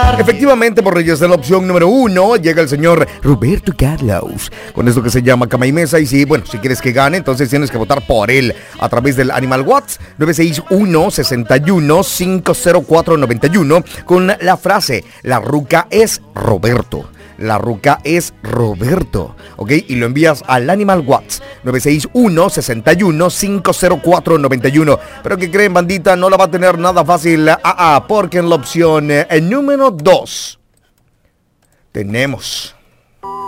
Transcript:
Efectivamente, por Reyes de la opción número 1 llega el señor Roberto Carlos con esto que se llama Cama y Mesa. Y sí, bueno, si quieres que gane, entonces tienes que votar por él a través del Animal WhatsApp 961-61-50491 con la frase: la ruca es Roberto. La ruca es Roberto, ¿ok? Y lo envías al Animal WhatsApp 961-61-50491. Pero que creen, bandita, no la va a tener nada fácil, porque en la opción número 2 tenemos